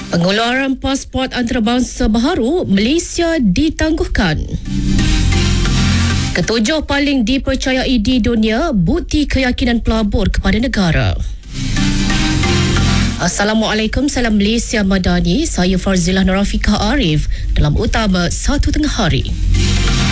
Pengeluaran pasport antarabangsa baharu Malaysia ditangguhkan. Ketujuh paling dipercayai di dunia bukti keyakinan pelabur kepada negara. Assalamualaikum, salam Malaysia Madani. Saya Farzilah Nurafiqah Arif dalam utama 1 tengah hari.